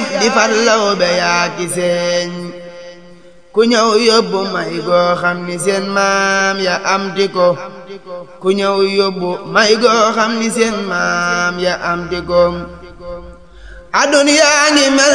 xiif di fallaw be yaa ki seeñ ku ñëw yóbbu may goo xam ni seen maam ya amti ko ku ñëw yóbbu may goo xam ni seen maam ya amti ko aduna yaa ngi mel